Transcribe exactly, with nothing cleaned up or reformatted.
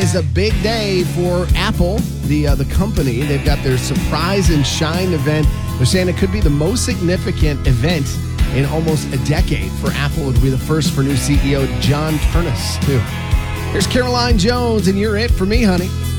is a big day for Apple, the uh, the company. They've got their Surprise and Shine event. They're saying it could be the most significant event in almost a decade for Apple. It would be the first for new C E O John Ternus, too. Here's Caroline Jones, and you're it for me, honey.